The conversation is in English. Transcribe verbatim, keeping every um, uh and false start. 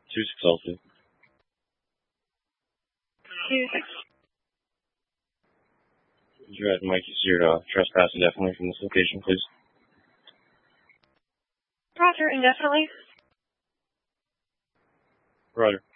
two six Alpha. Two six. You're at Mike, you're uh, trespass indefinitely from this location, please. Roger, indefinitely. Roger.